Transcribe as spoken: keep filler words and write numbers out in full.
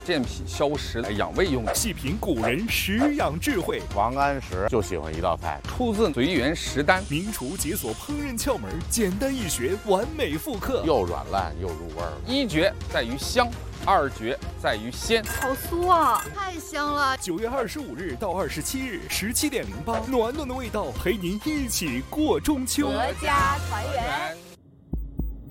健脾消食、养胃用的。 细品古人食养智慧。 王安石就喜欢一道菜， 出自《随园食单》。 名厨解锁烹饪窍门，简单易学，完美复刻， 又软烂又入味儿。 一绝在于香，二绝在于鲜。 好酥啊，太香了！ 九月二十五日到二十七日，十七点零八，暖暖的味道陪您一起过中秋， 阖家团圆。